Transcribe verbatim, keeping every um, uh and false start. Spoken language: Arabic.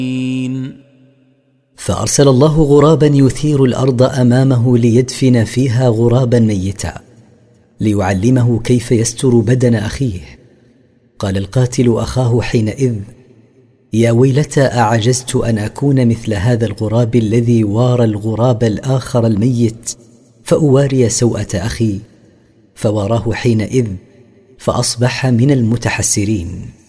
فأرسل الله غرابا يثير الأرض أمامه ليدفن فيها غرابا ميتا ليعلمه كيف يستر بدن أخيه. قال القاتل أخاه حينئذ: يا ويلتى، أعجزت أن أكون مثل هذا الغراب الذي وارى الغراب الآخر الميت فأواري سوءة أخي، فواراه حينئذ فأصبح من المتحسرين.